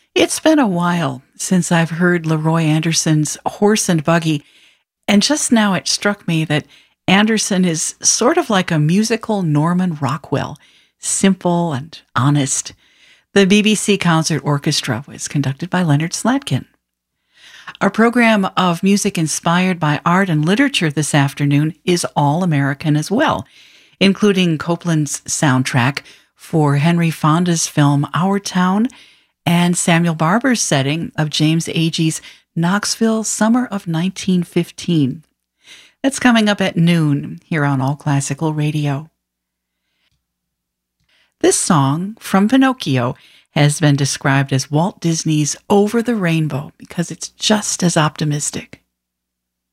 It's been a while since I've heard Leroy Anderson's Horse and Buggy, and just now it struck me that Anderson is sort of like a musical Norman Rockwell, simple and honest. The BBC Concert Orchestra was conducted by Leonard Slatkin. Our program of music inspired by art and literature this afternoon is all American as well, including Copland's soundtrack for Henry Fonda's film Our Town and Samuel Barber's setting of James Agee's Knoxville Summer of 1915. That's coming up at noon here on All Classical Radio. This song from Pinocchio has been described as Walt Disney's Over the Rainbow because it's just as optimistic.